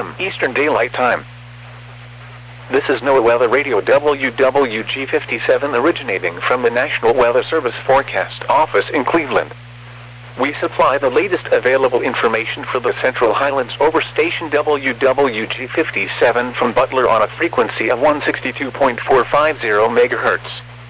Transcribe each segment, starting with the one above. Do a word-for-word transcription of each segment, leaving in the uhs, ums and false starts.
m Eastern Daylight Time. This is NOAA Weather Radio W W G fifty-seven originating from the National Weather Service Forecast Office in Cleveland. We supply the latest available information for the Central Highlands over station W W G fifty-seven from Butler on a frequency of one sixty-two point four five zero megahertz.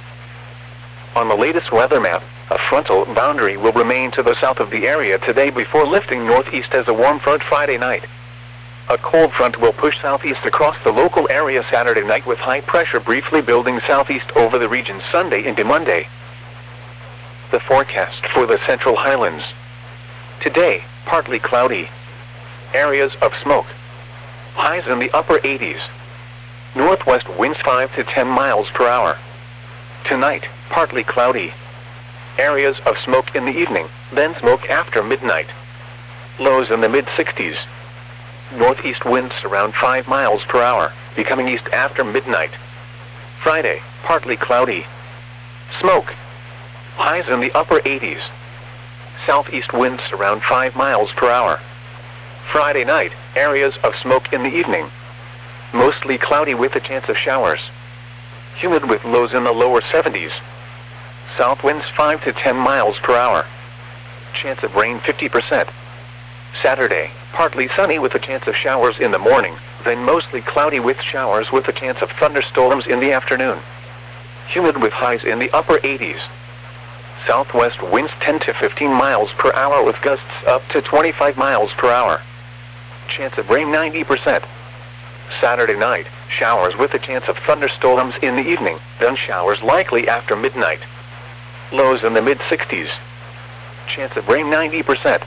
On the latest weather map, a frontal boundary will remain to the south of the area today before lifting northeast as a warm front Friday night. A cold front will push southeast across the local area Saturday night with high pressure briefly building southeast over the region Sunday into Monday. The forecast for the Central Highlands. Today, partly cloudy. Areas of smoke. Highs in the upper eighties. Northwest winds five to ten miles per hour. Tonight, partly cloudy. Areas of smoke in the evening, then smoke after midnight. Lows in the mid sixties. Northeast winds around five miles per hour, becoming east after midnight. Friday, partly cloudy. Smoke. Highs in the upper eighties. Southeast winds around five miles per hour. Friday night, areas of smoke in the evening. Mostly cloudy with a chance of showers. Humid with lows in the lower seventies. South winds five to ten miles per hour. Chance of rain fifty percent. Saturday, partly sunny with a chance of showers in the morning, then mostly cloudy with showers with a chance of thunderstorms in the afternoon. Humid with highs in the upper eighties. Southwest winds ten to fifteen miles per hour with gusts up to twenty-five miles per hour. Chance of rain ninety percent. Saturday night, showers with a chance of thunderstorms in the evening, then showers likely after midnight. Lows in the mid sixties. Chance of rain ninety percent.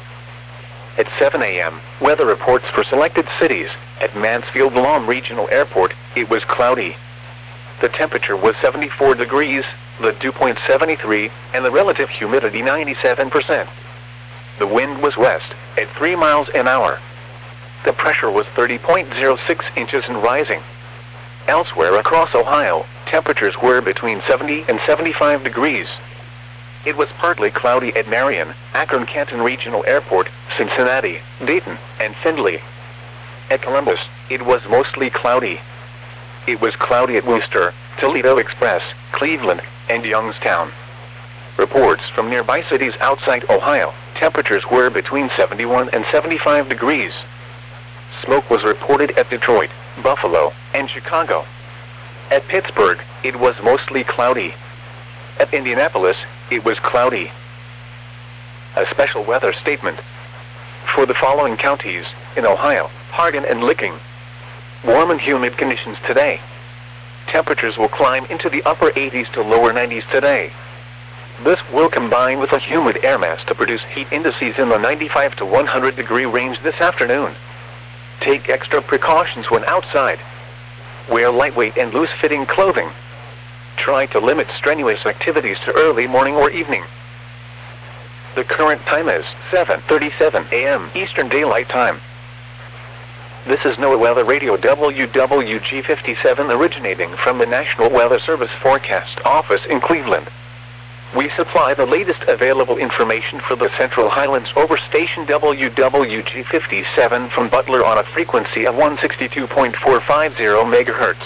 At seven a m, weather reports for selected cities. At Mansfield Lahm Regional Airport, it was cloudy. The temperature was seventy-four degrees, the dew point seventy-three, and the relative humidity ninety-seven percent. The wind was west, at three miles an hour. The pressure was thirty point zero six inches and rising. Elsewhere across Ohio, temperatures were between seventy and seventy-five degrees. It was partly cloudy at Marion, Akron-Canton Regional Airport, Cincinnati, Dayton, and Findlay. At Columbus, it was mostly cloudy. It was cloudy at Worcester, Toledo Express, Cleveland, and Youngstown. Reports from nearby cities outside Ohio, temperatures were between seventy-one and seventy-five degrees. Smoke was reported at Detroit, Buffalo, and Chicago. At Pittsburgh, it was mostly cloudy. At Indianapolis, it was cloudy. A special weather statement. For the following counties, in Ohio, Hardin and Licking. Warm and humid conditions today. Temperatures will climb into the upper eighties to lower nineties today. This will combine with a humid air mass to produce heat indices in the ninety-five to one hundred degree range this afternoon. Take extra precautions when outside. Wear lightweight and loose-fitting clothing. Try to limit strenuous activities to early morning or evening. The current time is seven thirty-seven a m Eastern Daylight Time. This is NOAA Weather Radio W W G fifty-seven originating from the National Weather Service Forecast Office in Cleveland. We supply the latest available information for the Central Highlands over station W W G fifty-seven from Butler on a frequency of one sixty-two point four five zero megahertz.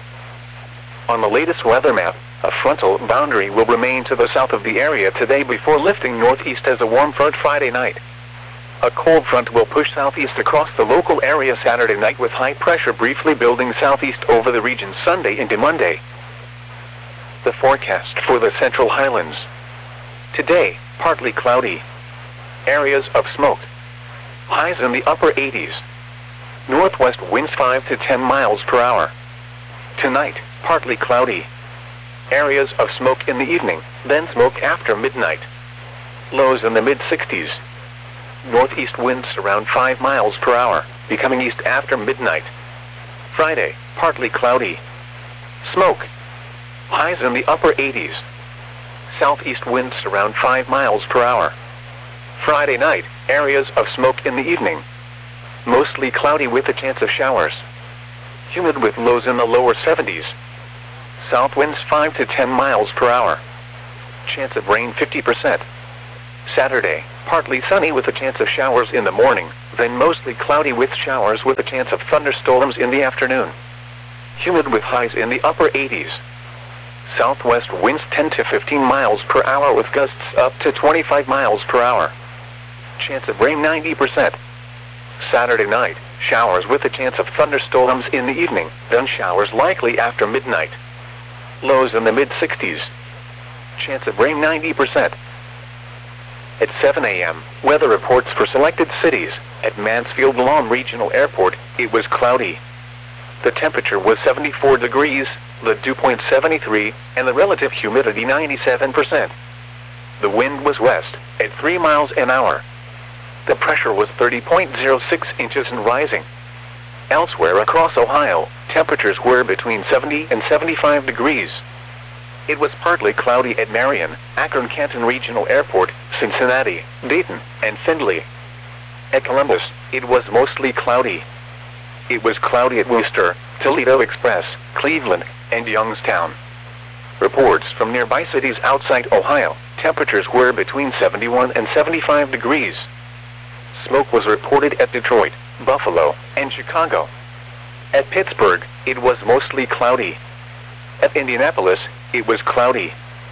On the latest weather map, a frontal boundary will remain to the south of the area today before lifting northeast as a warm front Friday night. A cold front will push southeast across the local area Saturday night with high pressure briefly building southeast over the region Sunday into Monday. The forecast for the Central Highlands. Today, partly cloudy. Areas of smoke. Highs in the upper eighties. Northwest winds five to ten miles per hour. Tonight, partly cloudy. Areas of smoke in the evening, then smoke after midnight. Lows in the mid sixties. Northeast winds around five miles per hour, becoming east after midnight. Friday, partly cloudy. Smoke. Highs in the upper eighties. Southeast winds around five miles per hour. Friday night, areas of smoke in the evening. Mostly cloudy with a chance of showers. Humid with lows in the lower seventies. South winds five to ten miles per hour. Chance of rain fifty percent. Saturday, partly sunny with a chance of showers in the morning, then mostly cloudy with showers with a chance of thunderstorms in the afternoon. Humid with highs in the upper eighties. Southwest winds ten to fifteen miles per hour with gusts up to twenty-five miles per hour. Chance of rain ninety percent. Saturday night, showers with a chance of thunderstorms in the evening, then showers likely after midnight. Lows in the mid sixties. Chance of rain ninety percent. At seven a m, weather reports for selected cities. At Mansfield-Lahm Regional Airport, it was cloudy. The temperature was seventy-four degrees, the dew point seventy-three, and the relative humidity ninety-seven percent. The wind was west, at three miles an hour. The pressure was thirty point zero six inches and rising. Elsewhere across Ohio, temperatures were between seventy and seventy-five degrees. It was partly cloudy at Marion, Akron-Canton Regional Airport, Cincinnati, Dayton, and Findlay. At Columbus, it was mostly cloudy. It was cloudy at Worcester, Toledo Express, Cleveland, and Youngstown. Reports from nearby cities outside Ohio, temperatures were between seventy-one and seventy-five degrees. Smoke was reported at Detroit, Buffalo, and Chicago. At Pittsburgh, it was mostly cloudy. At Indianapolis, it was cloudy.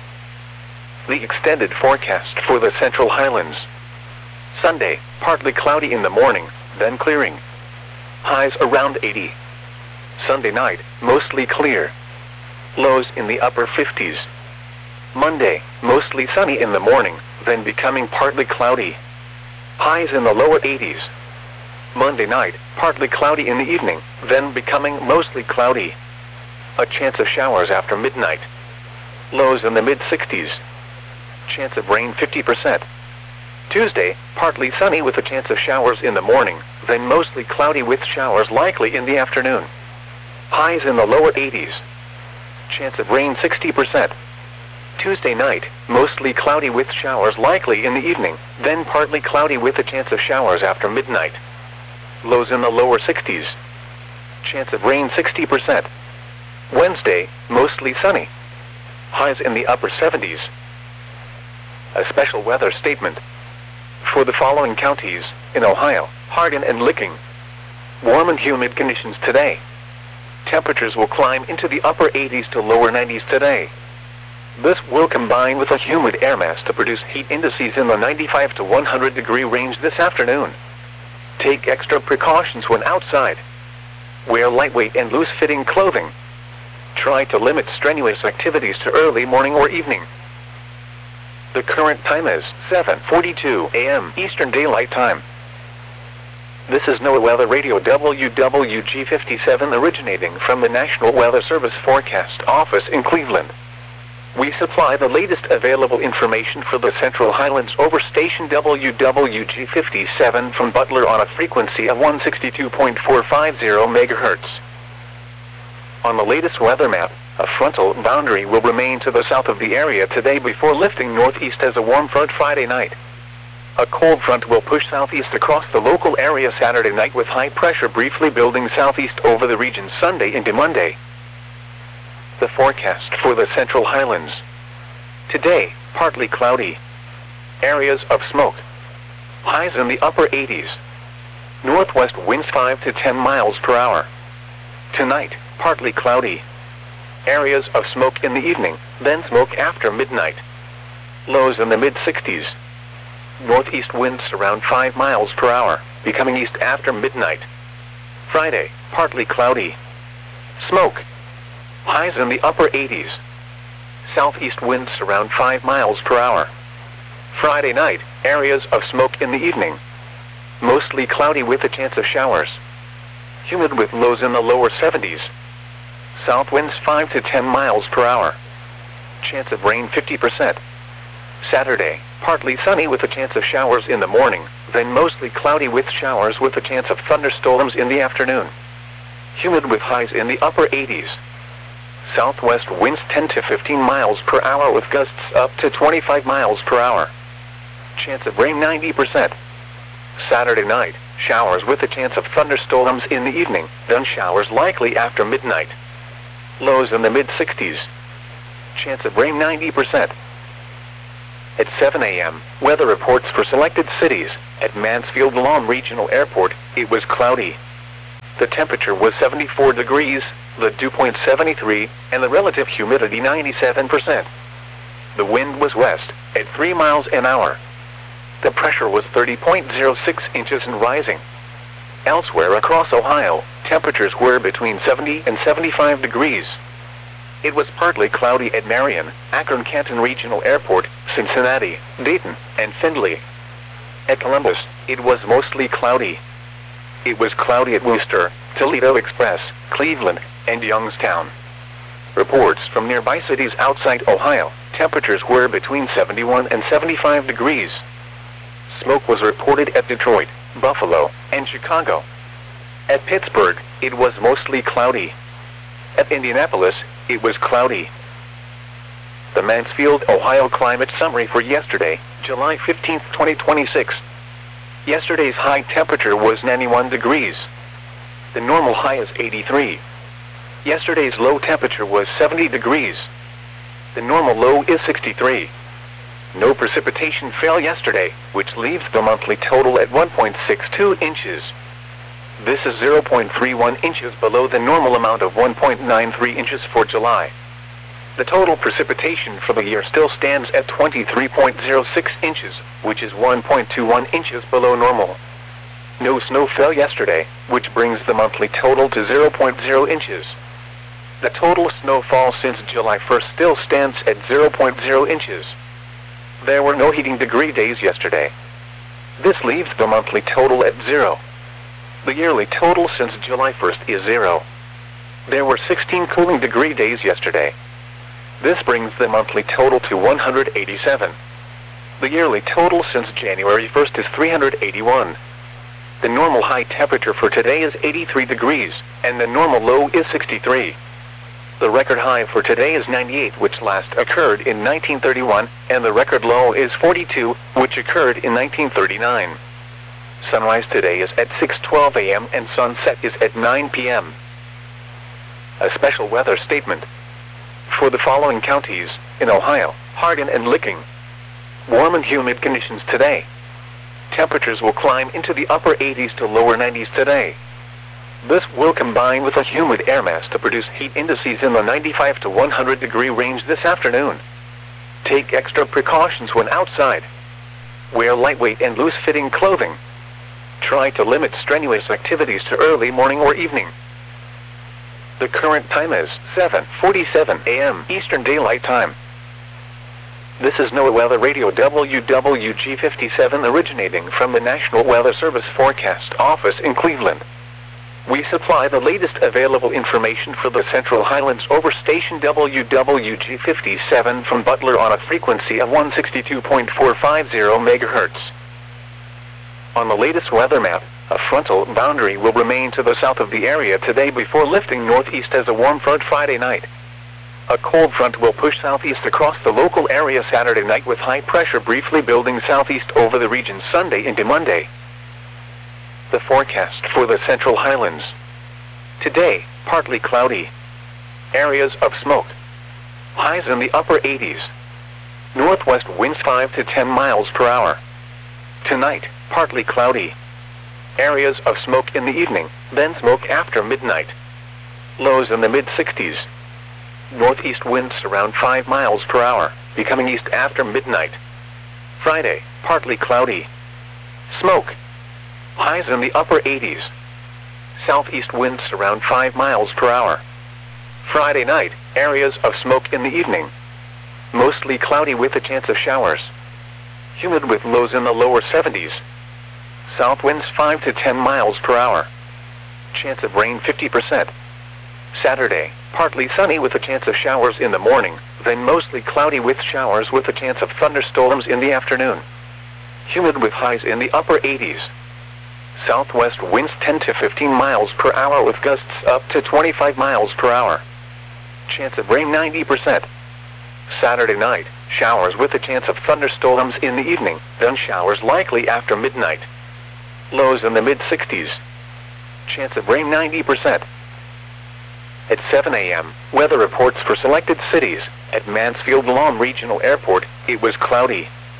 The extended forecast for the Central Highlands. Sunday, partly cloudy in the morning, then clearing. Highs around eighty. Sunday night, mostly clear. Lows in the upper fifties. Monday, mostly sunny in the morning, then becoming partly cloudy. Highs in the lower eighties. Monday night, partly cloudy in the evening, then becoming mostly cloudy. A chance of showers after midnight. Lows in the mid sixties. Chance of rain fifty percent. Tuesday, partly sunny with a chance of showers in the morning, then mostly cloudy with showers likely in the afternoon. Highs in the lower eighties. Chance of rain sixty percent. Tuesday night, mostly cloudy with showers likely in the evening, then partly cloudy with a chance of showers after midnight. Lows in the lower sixties. Chance of rain sixty percent. Wednesday, mostly sunny. Highs in the upper seventies. A special weather statement. For the following counties, in Ohio, Hardin and Licking. Warm and humid conditions today. Temperatures will climb into the upper eighties to lower nineties today. This will combine with a humid air mass to produce heat indices in the ninety-five to one hundred degree range this afternoon. Take extra precautions when outside. Wear lightweight and loose-fitting clothing. Try to limit strenuous activities to early morning or evening. The current time is seven forty-two a m Eastern Daylight Time. This is NOAA Weather Radio W W G fifty-seven originating from the National Weather Service Forecast Office in Cleveland. We supply the latest available information for the Central Highlands over station W W G fifty-seven from Butler on a frequency of one sixty-two point four five zero megahertz. On the latest weather map, a frontal boundary will remain to the south of the area today before lifting northeast as a warm front Friday night. A cold front will push southeast across the local area Saturday night with high pressure briefly building southeast over the region Sunday into Monday. The forecast for the Central Highlands. Today, partly cloudy. Areas of smoke. Highs in the upper eighties. Northwest winds five to ten miles per hour. Tonight, partly cloudy. Areas of smoke in the evening, then smoke after midnight. Lows in the mid sixties. Northeast winds around five miles per hour, becoming east after midnight. Friday, partly cloudy. Smoke. Highs in the upper eighties. Southeast winds around five miles per hour. Friday night, areas of smoke in the evening. Mostly cloudy with a chance of showers. Humid with lows in the lower seventies. South winds five to ten miles per hour. Chance of rain fifty percent. Saturday, partly sunny with a chance of showers in the morning, then mostly cloudy with showers with a chance of thunderstorms in the afternoon. Humid with highs in the upper eighties. Southwest winds ten to fifteen miles per hour with gusts up to twenty-five miles per hour. Chance of rain ninety percent. Saturday night, showers with a chance of thunderstorms in the evening, then showers likely after midnight. Lows in the mid sixties. Chance of rain ninety percent. At seven A M, weather reports for selected cities. At Mansfield-Lam Regional Airport, it was cloudy. The temperature was seventy-four degrees, the dew point seventy-three, and the relative humidity ninety-seven percent. The wind was west, at three miles an hour. The pressure was thirty point zero six inches and rising. Elsewhere across Ohio, temperatures were between seventy and seventy-five degrees. It was partly cloudy at Marion, Akron-Canton Regional Airport, Cincinnati, Dayton, and Findlay. At Columbus, it was mostly cloudy. It was cloudy at Worcester, Toledo Express, Cleveland, and Youngstown. Reports from nearby cities outside Ohio, temperatures were between seventy-one and seventy-five degrees. Smoke was reported at Detroit, Buffalo, and Chicago. At Pittsburgh, it was mostly cloudy. At Indianapolis, it was cloudy. The Mansfield, Ohio climate summary for yesterday, July fifteenth, twenty twenty-six. Yesterday's high temperature was ninety-one degrees. The normal high is eighty-three. Yesterday's low temperature was seventy degrees. The normal low is sixty-three. No precipitation fell yesterday, which leaves the monthly total at one point six two inches. This is zero point three one inches below the normal amount of one point nine three inches for July. The total precipitation for the year still stands at twenty-three point zero six inches, which is one point two one inches below normal. No snow fell yesterday, which brings the monthly total to zero point zero inches. The total snowfall since July first still stands at zero point zero inches. There were no heating degree days yesterday. This leaves the monthly total at zero. The yearly total since July first is zero. There were sixteen cooling degree days yesterday. This brings the monthly total to one hundred eighty-seven. The yearly total since January first is three hundred eighty-one. The normal high temperature for today is eighty-three degrees, and the normal low is sixty-three. The record high for today is ninety-eight, which last occurred in nineteen thirty-one, and the record low is forty-two, which occurred in nineteen thirty-nine. Sunrise today is at six twelve A M and sunset is at nine P M A special weather statement. For the following counties, in Ohio, Hardin and Licking. Warm and humid conditions today. Temperatures will climb into the upper eighties to lower nineties today. This will combine with a humid air mass to produce heat indices in the ninety-five to one hundred degree range this afternoon. Take extra precautions when outside. Wear lightweight and loose-fitting clothing. Try to limit strenuous activities to early morning or evening. The current time is seven forty-seven A M Eastern Daylight Time. This is NOAA Weather Radio W W G fifty-seven originating from the National Weather Service Forecast Office in Cleveland. We supply the latest available information for the Central Highlands over station W W G fifty-seven from Butler on a frequency of one sixty-two point four five zero megahertz. On the latest weather map, a frontal boundary will remain to the south of the area today before lifting northeast as a warm front Friday night. A cold front will push southeast across the local area Saturday night with high pressure briefly building southeast over the region Sunday into Monday. The forecast for the Central Highlands. Today, partly cloudy. Areas of smoke. Highs in the upper eighties. Northwest winds five to ten miles per hour. Tonight, partly cloudy. Areas of smoke in the evening, then smoke after midnight. Lows in the mid sixties. Northeast winds around five miles per hour, becoming east after midnight. Friday, partly cloudy. Smoke. Highs in the upper eighties. Southeast winds around five miles per hour. Friday night, areas of smoke in the evening. Mostly cloudy with a chance of showers. Humid with lows in the lower seventies. South winds five to ten miles per hour. Chance of rain fifty percent. Saturday, partly sunny with a chance of showers in the morning, then mostly cloudy with showers with a chance of thunderstorms in the afternoon. Humid with highs in the upper eighties. Southwest winds ten to fifteen miles per hour with gusts up to twenty-five miles per hour. Chance of rain ninety percent. Saturday night, showers with a chance of thunderstorms in the evening, then showers likely after midnight. Lows in the mid sixties. Chance of rain ninety percent. At seven A M, weather reports for selected cities. At Mansfield-Lam Regional Airport, it was cloudy.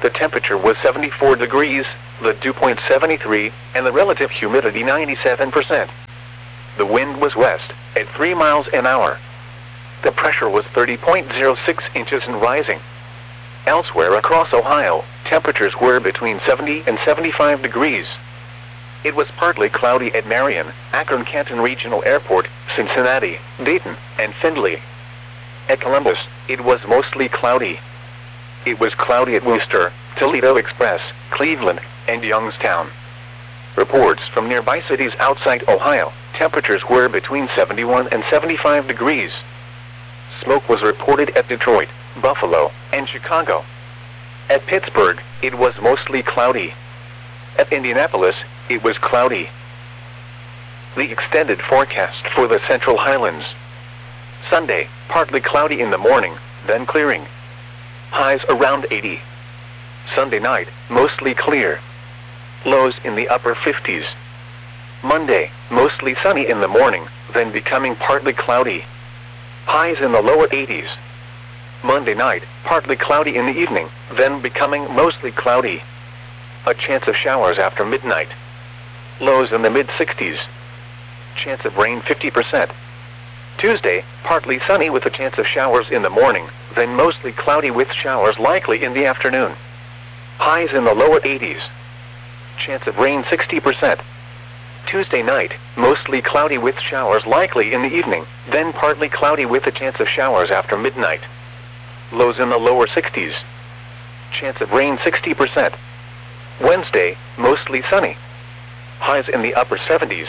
The temperature was seventy-four degrees, the dew point seventy-three, and the relative humidity ninety-seven percent. The wind was west, at three miles an hour. The pressure was thirty point zero six inches and rising. Elsewhere across Ohio, temperatures were between seventy and seventy-five degrees. It was partly cloudy at Marion, Akron-Canton Regional Airport, Cincinnati, Dayton, and Findlay. At Columbus, it was mostly cloudy. It was cloudy at Worcester, Toledo Express, Cleveland, and Youngstown. Reports from nearby cities outside Ohio, temperatures were between seventy-one and seventy-five degrees. Smoke was reported at Detroit, Buffalo, and Chicago. At Pittsburgh, it was mostly cloudy. At Indianapolis, it was cloudy. The extended forecast for the Central Highlands. Sunday, partly cloudy in the morning, then clearing. Highs around eighty. Sunday night, mostly clear. Lows in the upper fifties. Monday, mostly sunny in the morning, then becoming partly cloudy. Highs in the lower eighties. Monday night, partly cloudy in the evening, then becoming mostly cloudy. A chance of showers after midnight. Lows in the mid-sixties. Chance of rain fifty percent. Tuesday, partly sunny with a chance of showers in the morning, then mostly cloudy with showers likely in the afternoon. Highs in the lower eighties. Chance of rain sixty percent. Tuesday night, mostly cloudy with showers likely in the evening, then partly cloudy with a chance of showers after midnight. Lows in the lower sixties. Chance of rain sixty percent. Wednesday, mostly sunny. Highs in the upper seventies.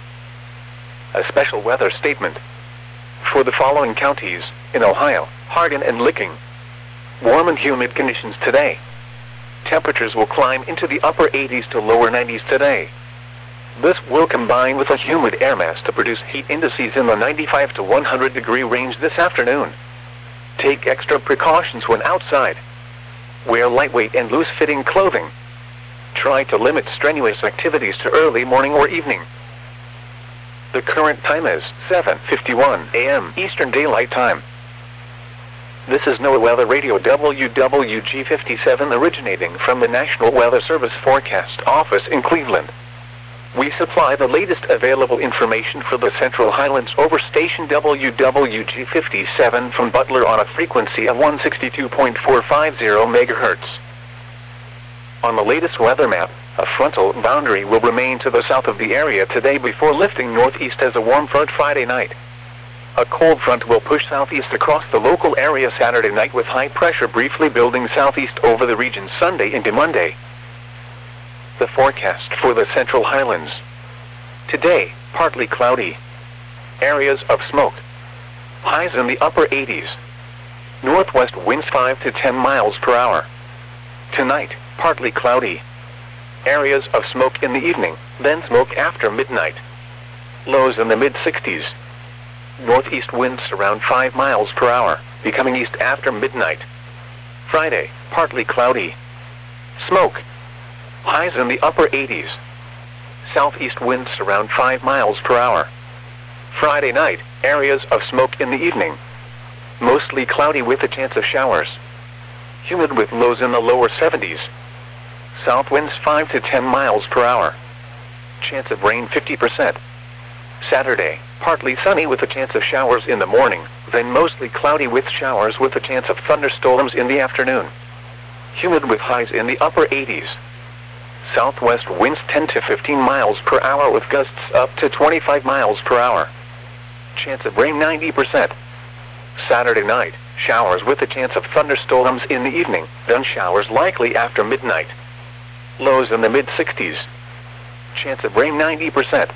A special weather statement. For the following counties, in Ohio, Hardin and Licking. Warm and humid conditions today. Temperatures will climb into the upper eighties to lower nineties today. This will combine with a humid air mass to produce heat indices in the ninety-five to one hundred degree range this afternoon. Take extra precautions when outside. Wear lightweight and loose-fitting clothing. Try to limit strenuous activities to early morning or evening. The current time is seven fifty-one a m Eastern Daylight Time. This is NOAA Weather Radio W W G fifty-seven originating from the National Weather Service Forecast Office in Cleveland. We supply the latest available information for the Central Highlands over station W W G fifty-seven from Butler on a frequency of one sixty-two point four five zero megahertz. On the latest weather map, a frontal boundary will remain to the south of the area today before lifting northeast as a warm front Friday night. A cold front will push southeast across the local area Saturday night with high pressure briefly building southeast over the region Sunday into Monday. The forecast for the Central Highlands. Today, partly cloudy. Areas of smoke. Highs in the upper eighties. Northwest winds five to ten miles per hour. Tonight, partly cloudy. Areas of smoke in the evening, then smoke after midnight. Lows in the mid-sixties. Northeast winds around five miles per hour, becoming east after midnight. Friday, partly cloudy. Smoke. Highs in the upper eighties. Southeast winds around five miles per hour. Friday night, areas of smoke in the evening. Mostly cloudy with a chance of showers. Humid with lows in the lower seventies. South winds five to ten miles per hour. Chance of rain fifty percent. Saturday, partly sunny with a chance of showers in the morning, then mostly cloudy with showers with a chance of thunderstorms in the afternoon. Humid with highs in the upper eighties. Southwest winds ten to fifteen miles per hour with gusts up to twenty-five miles per hour. Chance of rain ninety percent. Saturday night, showers with a chance of thunderstorms in the evening, then showers likely after midnight. Lows in the mid-sixties. Chance of rain ninety percent.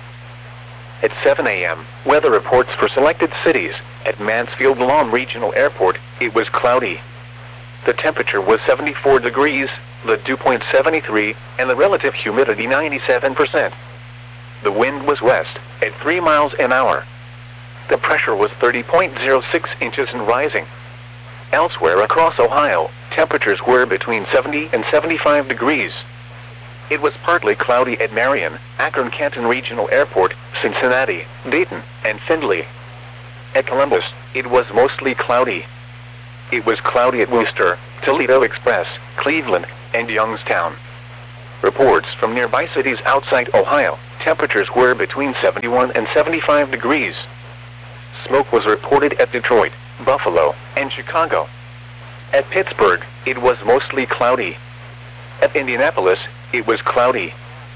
At seven a m, weather reports for selected cities. At Mansfield-Lawn Regional Airport, it was cloudy. The temperature was seventy-four degrees, the dew point seventy-three, and the relative humidity ninety-seven percent. The wind was west, at three miles an hour. The pressure was thirty point zero six inches and rising. Elsewhere across Ohio, temperatures were between seventy and seventy-five degrees. It was partly cloudy at Marion, Akron-Canton Regional Airport, Cincinnati, Dayton, and Findlay. At Columbus, it was mostly cloudy. it was cloudy at Wooster, Toledo Express, Cleveland, and Youngstown. Reports from nearby cities outside Ohio, temperatures were between seventy-one and seventy-five degrees. Smoke was reported at Detroit, Buffalo, and Chicago. At Pittsburgh, it was mostly cloudy. At Indianapolis, it was cloudy.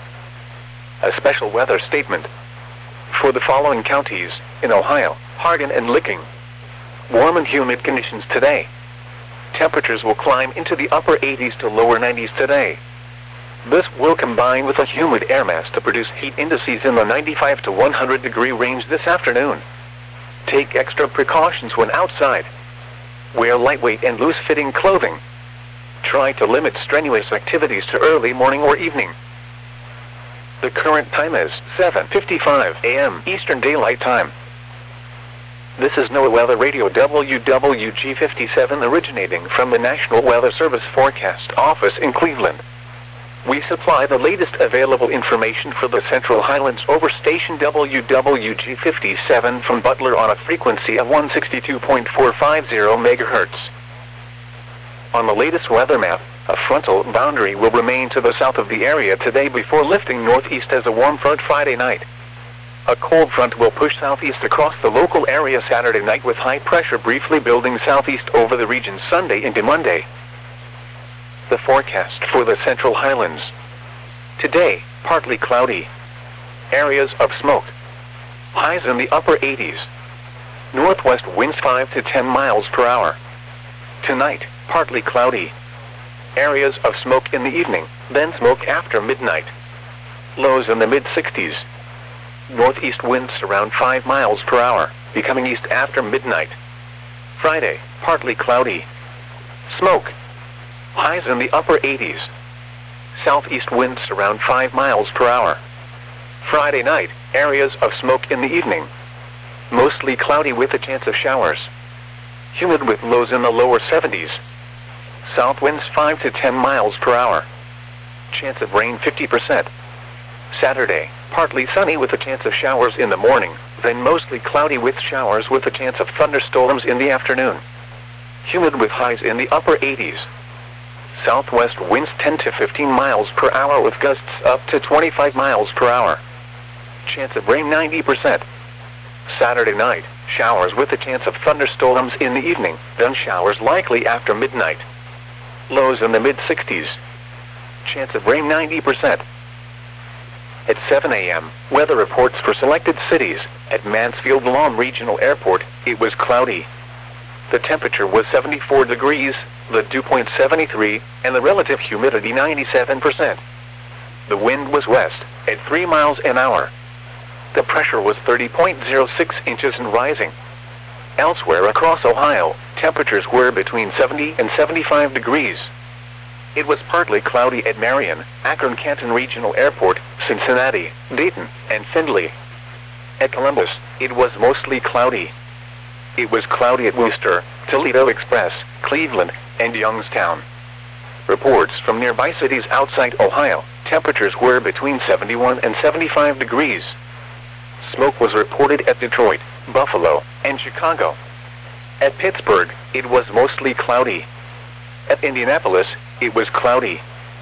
A special weather statement. For the following counties, in Ohio, Hardin and Licking. Warm and humid conditions today. Temperatures will climb into the upper eighties to lower nineties today. This will combine with a humid air mass to produce heat indices in the ninety-five to one hundred degree range this afternoon. Take extra precautions when outside. Wear lightweight and loose-fitting clothing. Try to limit strenuous activities to early morning or evening. The current time is seven fifty-five a m Eastern Daylight Time. This is NOAA Weather Radio W W G fifty-seven originating from the National Weather Service Forecast Office in Cleveland. We supply the latest available information for the Central Highlands over station W W G fifty-seven from Butler on a frequency of one sixty-two point four five zero megahertz. On the latest weather map, a frontal boundary will remain to the south of the area today before lifting northeast as a warm front Friday night. A cold front will push southeast across the local area Saturday night with high pressure briefly building southeast over the region Sunday into Monday. The forecast for the Central Highlands. Today, partly cloudy. Areas of smoke. Highs in the upper eighties. Northwest winds five to ten miles per hour. Tonight, partly cloudy. Areas of smoke in the evening, then smoke after midnight. Lows in the mid sixties. Northeast winds around five miles per hour, becoming east after midnight. Friday, partly cloudy. Smoke. Highs in the upper eighties. Southeast winds around five miles per hour. Friday night, areas of smoke in the evening. Mostly cloudy with a chance of showers. Humid with lows in the lower seventies. South winds five to ten miles per hour. Chance of rain fifty percent. Saturday, partly sunny with a chance of showers in the morning, then mostly cloudy with showers with a chance of thunderstorms in the afternoon. Humid with highs in the upper eighties. Southwest winds ten to fifteen miles per hour with gusts up to twenty-five miles per hour. Chance of rain ninety percent. Saturday night, showers with a chance of thunderstorms in the evening, then showers likely after midnight. Lows in the mid sixties. Chance of rain ninety percent. At seven a m, weather reports for selected cities. At Mansfield-Lawn Regional Airport, it was cloudy. The temperature was seventy-four degrees, the dew point seventy-three, and the relative humidity ninety-seven percent. The wind was west, at three miles an hour. The pressure was thirty point zero six inches and rising. Elsewhere across Ohio, temperatures were between seventy and seventy-five degrees. It was partly cloudy at Marion, Akron-Canton Regional Airport, Cincinnati, Dayton, and Findlay. At Columbus, it was mostly cloudy. It was cloudy at Wooster, Toledo Express, Cleveland, and Youngstown. Reports from nearby cities outside Ohio, temperatures were between seventy-one and seventy-five degrees. Smoke was reported at Detroit, Buffalo, and Chicago. At Pittsburgh, it was mostly cloudy. At Indianapolis, it was cloudy.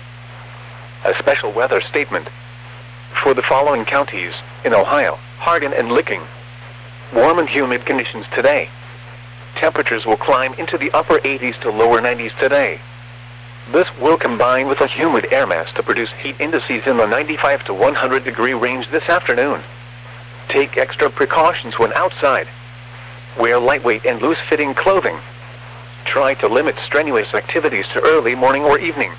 A special weather statement. For the following counties, in Ohio, Hardin and Licking. Warm and humid conditions today. Temperatures will climb into the upper eighties to lower nineties today. This will combine with a humid air mass to produce heat indices in the ninety-five to one hundred degree range this afternoon. Take extra precautions when outside. Wear lightweight and loose-fitting clothing. Try to limit strenuous activities to early morning or evening.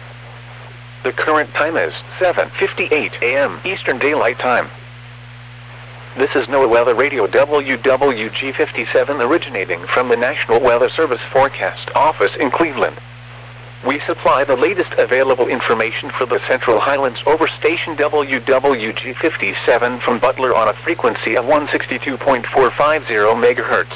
The current time is seven fifty-eight a m Eastern Daylight Time. This is NOAA Weather Radio W W G fifty-seven originating from the National Weather Service Forecast Office in Cleveland. We supply the latest available information for the Central Highlands over station W W G fifty-seven from Butler on a frequency of one sixty-two point four five zero megahertz.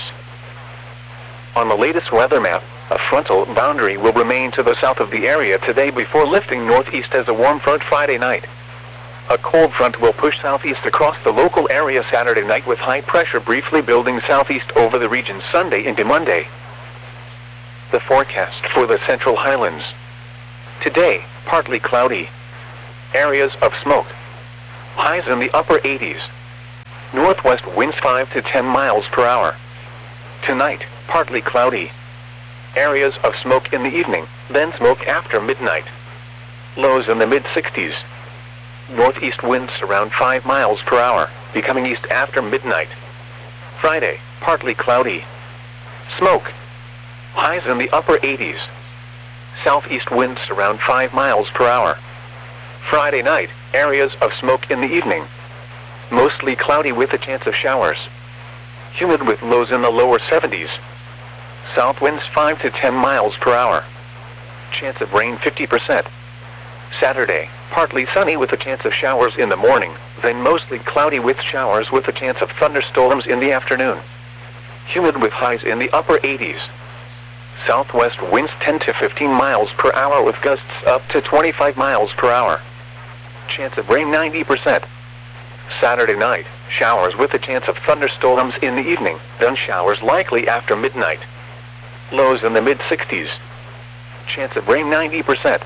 On the latest weather map, a frontal boundary will remain to the south of the area today before lifting northeast as a warm front Friday night. A cold front will push southeast across the local area Saturday night with high pressure briefly building southeast over the region Sunday into Monday. The forecast for the Central Highlands. Today, partly cloudy. Areas of smoke. Highs in the upper eighties. Northwest winds five to ten miles per hour. Tonight, partly cloudy. Areas of smoke in the evening, then smoke after midnight. Lows in the mid sixties. Northeast winds around five miles per hour, becoming east after midnight. Friday, partly cloudy. Smoke. Highs in the upper eighties. Southeast winds around five miles per hour. Friday night, areas of smoke in the evening. Mostly cloudy with a chance of showers. Humid with lows in the lower seventies. South winds five to ten miles per hour. Chance of rain fifty percent. Saturday, partly sunny with a chance of showers in the morning, then mostly cloudy with showers with a chance of thunderstorms in the afternoon. Humid with highs in the upper eighties. Southwest winds ten to fifteen miles per hour with gusts up to twenty-five miles per hour. Chance of rain ninety percent. Saturday night, showers with a chance of thunderstorms in the evening, then showers likely after midnight. Lows in the mid sixties. Chance of rain ninety percent.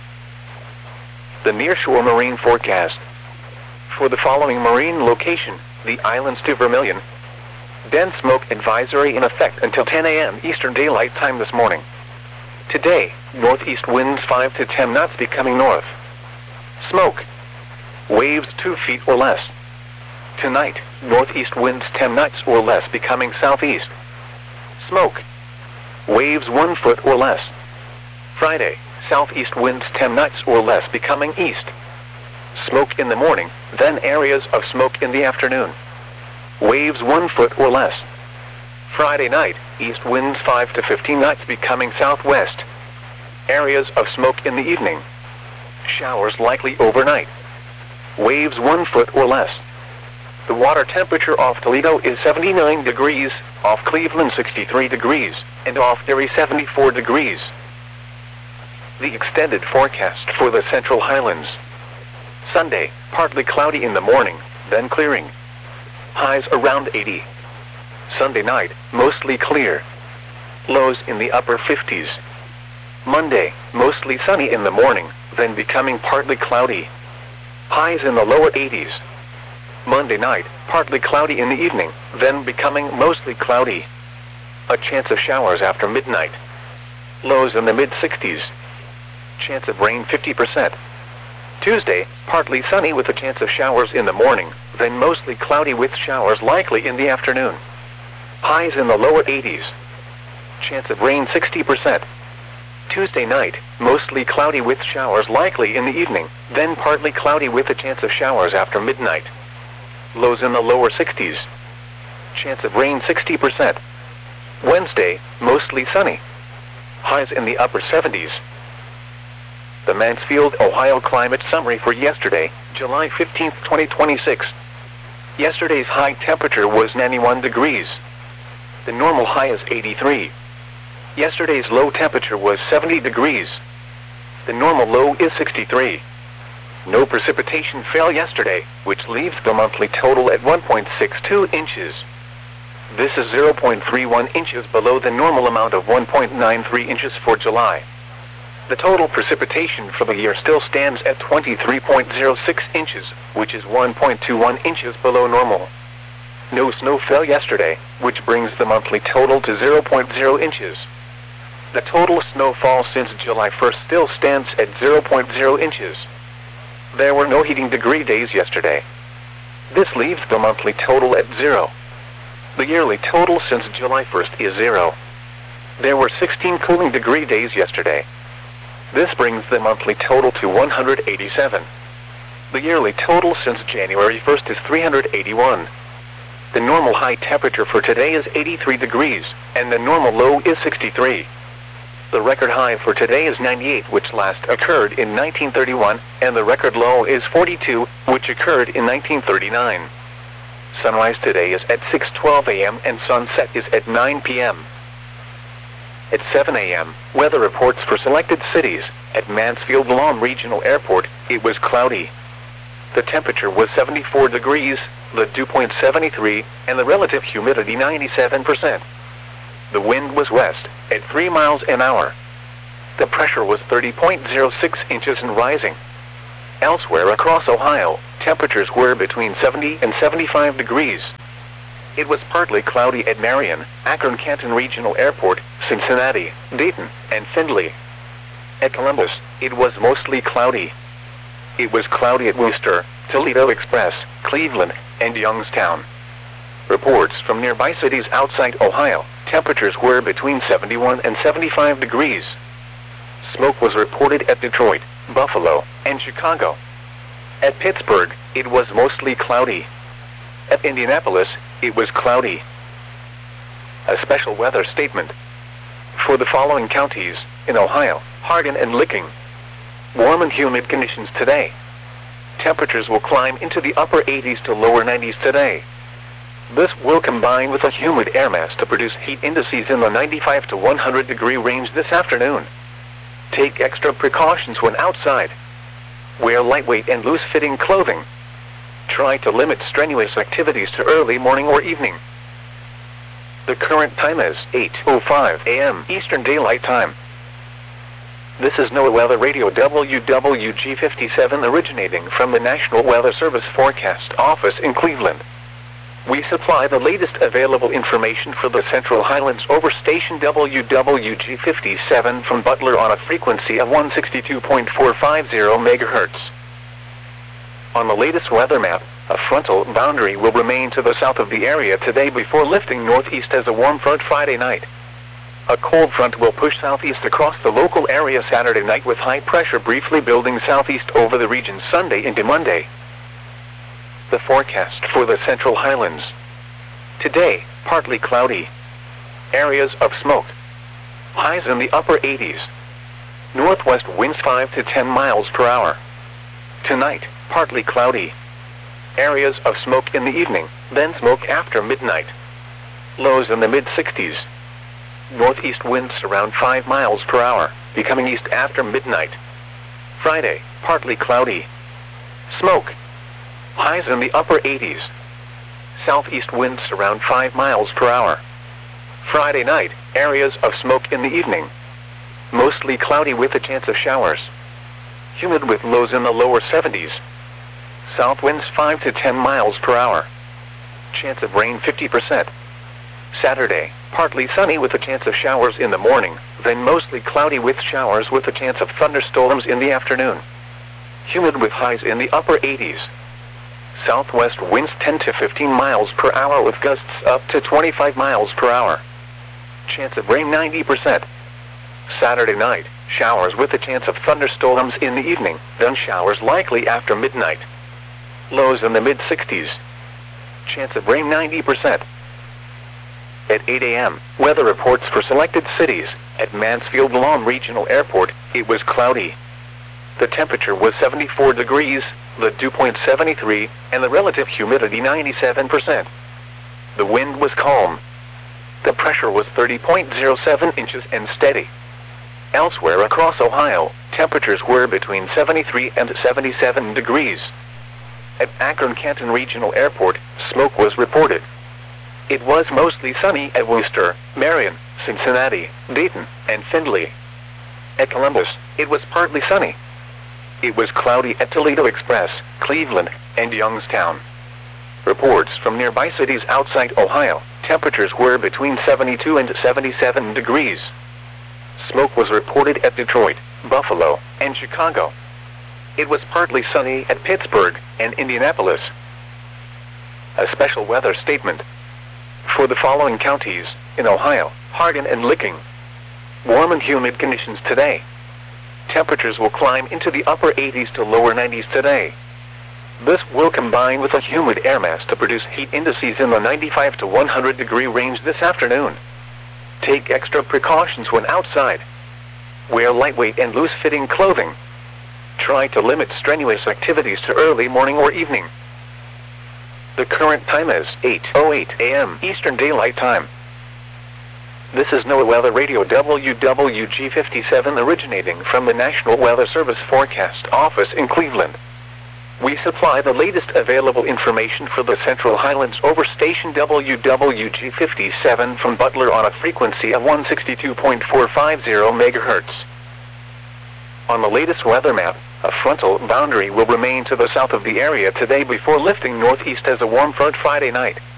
The nearshore marine forecast. For the following marine location, the islands to Vermilion. Dense smoke advisory in effect until ten a m Eastern Daylight Time this morning. Today, northeast winds five to ten knots becoming north. Smoke. Waves two feet or less. Tonight, northeast winds ten knots or less becoming southeast. Smoke. Waves one foot or less. Friday, southeast winds ten knots or less becoming east. Smoke in the morning, then areas of smoke in the afternoon. Waves one foot or less. Friday night, east winds five to fifteen knots becoming southwest. Areas of smoke in the evening. Showers likely overnight. Waves one foot or less. The water temperature off Toledo is seventy-nine degrees, off Cleveland sixty-three degrees, and off Erie seventy-four degrees. The extended forecast for the Central Highlands. Sunday, partly cloudy in the morning, then clearing. Highs around eighty. Sunday night, mostly clear. Lows in the upper fifties. Monday, mostly sunny in the morning, then becoming partly cloudy. Highs in the lower eighties. Monday night, partly cloudy in the evening, then becoming mostly cloudy. A chance of showers after midnight. Lows in the mid sixties. Chance of rain fifty percent. Tuesday, partly sunny with a chance of showers in the morning, then mostly cloudy with showers likely in the afternoon. Highs in the lower eighties. Chance of rain sixty percent. Tuesday night, mostly cloudy with showers likely in the evening, then partly cloudy with a chance of showers after midnight. Lows in the lower sixties. Chance of rain sixty percent. Wednesday, mostly sunny. Highs in the upper seventies. The Mansfield, Ohio climate summary for yesterday, July fifteenth, twenty twenty-six. Yesterday's high temperature was ninety-one degrees. The normal high is eighty-three. Yesterday's low temperature was seventy degrees. The normal low is sixty-three. No precipitation fell yesterday, which leaves the monthly total at one point six two inches. This is zero point three one inches below the normal amount of one point nine three inches for July. The total precipitation for the year still stands at twenty-three point zero six inches, which is one point two one inches below normal. No snow fell yesterday, which brings the monthly total to zero point zero inches. The total snowfall since July first still stands at zero point zero inches. There were no heating degree days yesterday. This leaves the monthly total at zero. The yearly total since July first is zero. There were sixteen cooling degree days yesterday. This brings the monthly total to one hundred eighty-seven. The yearly total since January first is three hundred eighty-one. The normal high temperature for today is eighty-three degrees, and the normal low is sixty-three. The record high for today is ninety-eight, which last occurred in nineteen thirty-one, and the record low is forty-two, which occurred in nineteen thirty-nine. Sunrise today is at six twelve a m and sunset is at nine p m At seven a m, weather reports for selected cities. At Mansfield-Lom Regional Airport, it was cloudy. The temperature was seventy-four degrees, the dew point seventy-three, and the relative humidity ninety-seven percent. The wind was west, at three miles an hour. The pressure was thirty point zero six inches and rising. Elsewhere across Ohio, temperatures were between seventy and seventy-five degrees. It was partly cloudy at Marion, Akron-Canton Regional Airport, Cincinnati, Dayton, and Findlay. At Columbus, it was mostly cloudy. It was cloudy at Wooster, Toledo Express, Cleveland, and Youngstown. Reports from nearby cities outside Ohio, temperatures were between seventy-one and seventy-five degrees. Smoke was reported at Detroit, Buffalo, and Chicago. At Pittsburgh, it was mostly cloudy. At Indianapolis, it was cloudy. A special weather statement. For the following counties, in Ohio, Hardin and Licking. Warm and humid conditions today. Temperatures will climb into the upper eighties to lower nineties today. This will combine with a humid air mass to produce heat indices in the ninety-five to one hundred degree range this afternoon. Take extra precautions when outside. Wear lightweight and loose-fitting clothing. Try to limit strenuous activities to early morning or evening. The current time is eight oh five a m Eastern Daylight Time. This is NOAA Weather Radio W W G fifty-seven originating from the National Weather Service Forecast Office in Cleveland. We supply the latest available information for the Central Highlands over station W W G fifty-seven from Butler on a frequency of one sixty-two point four five zero megahertz. On the latest weather map, a frontal boundary will remain to the south of the area today before lifting northeast as a warm front Friday night. A cold front will push southeast across the local area Saturday night with high pressure briefly building southeast over the region Sunday into Monday. The forecast for the Central Highlands. Today, partly cloudy. Areas of smoke. Highs in the upper eighties. Northwest winds five to ten miles per hour. Tonight, partly cloudy. Areas of smoke in the evening, then smoke after midnight. Lows in the mid sixties. Northeast winds around five miles per hour, becoming east after midnight. Friday, partly cloudy. Smoke. Highs in the upper eighties. Southeast winds around five miles per hour. Friday night, areas of smoke in the evening. Mostly cloudy with a chance of showers. Humid with lows in the lower seventies. South winds five to ten miles per hour. Chance of rain fifty percent. Saturday, partly sunny with a chance of showers in the morning, then mostly cloudy with showers with a chance of thunderstorms in the afternoon. Humid with highs in the upper eighties. Southwest winds ten to fifteen miles per hour with gusts up to twenty-five miles per hour. Chance of rain ninety percent. Saturday night, showers with a chance of thunderstorms in the evening, then showers likely after midnight. Lows in the mid sixties. Chance of rain ninety percent. At eight a m, weather reports for selected cities. At Mansfield-Lom Regional Airport, it was cloudy. The temperature was seventy-four degrees, the dew point seventy-three, and the relative humidity ninety-seven percent. The wind was calm. The pressure was thirty point zero seven inches and steady. Elsewhere across Ohio, temperatures were between seventy-three and seventy-seven degrees. At Akron-Canton Regional Airport, smoke was reported. It was mostly sunny at Wooster, Marion, Cincinnati, Dayton, and Findlay. At Columbus, it was partly sunny. It was cloudy at Toledo Express, Cleveland, and Youngstown. Reports from nearby cities outside Ohio, temperatures were between seventy-two and seventy-seven degrees. Smoke was reported at Detroit, Buffalo, and Chicago. It was partly sunny at Pittsburgh and Indianapolis. A special weather statement. For the following counties, in Ohio, Hardin and Licking. Warm and humid conditions today. Temperatures will climb into the upper eighties to lower nineties today. This will combine with a humid air mass to produce heat indices in the ninety-five to one hundred degree range this afternoon. Take extra precautions when outside. Wear lightweight and loose-fitting clothing. Try to limit strenuous activities to early morning or evening. The current time is eight oh eight a m Eastern Daylight Time. This is NOAA Weather Radio W W G fifty-seven originating from the National Weather Service Forecast Office in Cleveland. We supply the latest available information for the Central Highlands over station W W G fifty-seven from Butler on a frequency of one sixty-two point four five zero megahertz. On the latest weather map, a frontal boundary will remain to the south of the area today before lifting northeast as a warm front Friday night.